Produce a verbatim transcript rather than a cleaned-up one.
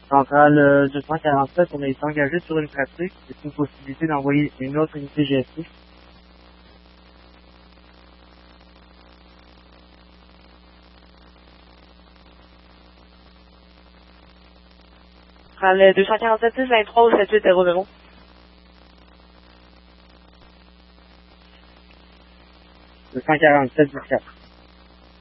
Centrale euh, deux cent quarante-sept, on est engagé sur une pratique. C'est une possibilité d'envoyer une autre unité G S I. Centrale deux cent quarante-sept, six vingt-trois au sept huit zéro zéro. deux cent quarante-sept, dix-quatre.